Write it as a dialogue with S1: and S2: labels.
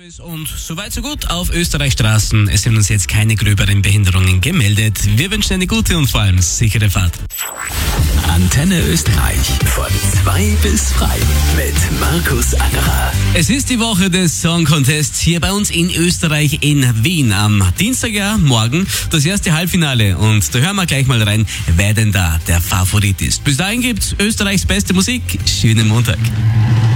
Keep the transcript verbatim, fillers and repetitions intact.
S1: Und soweit so gut auf Österreichs Straßen. Es sind uns jetzt keine gröberen Behinderungen gemeldet. Wir wünschen eine gute und vor allem sichere Fahrt.
S2: Antenne Österreich von zwei bis frei mit Markus Angerer.
S1: Es ist die Woche des Song Contests hier bei uns in Österreich in Wien. Am Dienstag, ja, morgen, das erste Halbfinale. Und da hören wir gleich mal rein, wer denn da der Favorit ist. Bis dahin gibt's Österreichs beste Musik. Schönen Montag.